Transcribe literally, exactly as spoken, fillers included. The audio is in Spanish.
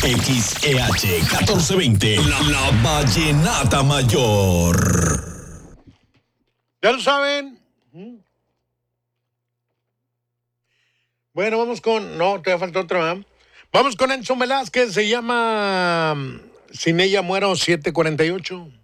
X E H catorce veinte, la, la Vallenata Mayor. Ya lo saben. Bueno, vamos con... No, te falta otra. ¿eh? Vamos con Enzo Velázquez, se llama Sin ella muero, siete cuarenta y ocho.